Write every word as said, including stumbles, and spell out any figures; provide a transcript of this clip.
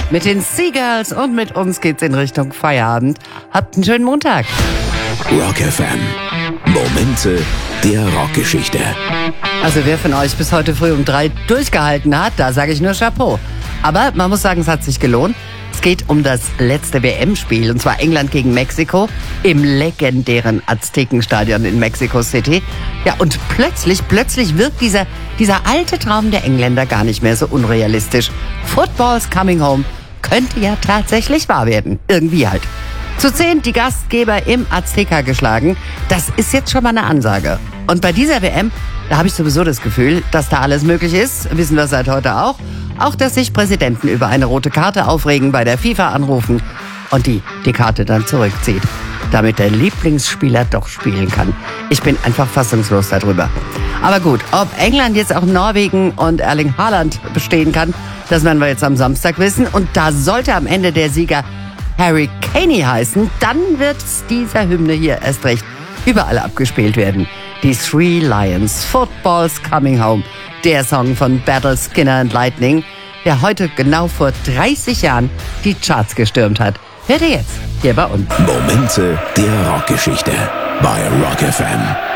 mit den Seagulls und mit uns geht's in Richtung Feierabend. Habt einen schönen Montag. Rock F M. Momente der Rockgeschichte. Also wer von euch bis heute früh um drei durchgehalten hat, da sage ich nur Chapeau. Aber man muss sagen, es hat sich gelohnt. Es geht um das letzte W M-Spiel, und zwar England gegen Mexiko im legendären Aztekenstadion in Mexico City. Ja, und plötzlich, plötzlich wirkt dieser, dieser alte Traum der Engländer gar nicht mehr so unrealistisch. Football's coming home könnte ja tatsächlich wahr werden. Irgendwie halt. Zu zehn die Gastgeber im Azteca geschlagen, das ist jetzt schon mal eine Ansage. Und bei dieser W M, da habe ich sowieso das Gefühl, dass da alles möglich ist, wissen wir seit heute auch. Auch, dass sich Präsidenten über eine rote Karte aufregen, bei der FIFA anrufen und die die Karte dann zurückzieht, damit der Lieblingsspieler doch spielen kann. Ich bin einfach fassungslos darüber. Aber gut, ob England jetzt auch Norwegen und Erling Haaland bestehen kann, das werden wir jetzt am Samstag wissen. Und da sollte am Ende der Sieger Harry Kane heißen, dann wird dieser Hymne hier erst recht überall abgespielt werden. Die Three Lions, Football's Coming Home, der Song von Battle, Skinner and Lightning, der heute genau vor dreißig Jahren die Charts gestürmt hat. Hört ihr jetzt hier bei uns. Momente der Rockgeschichte bei Rock F M.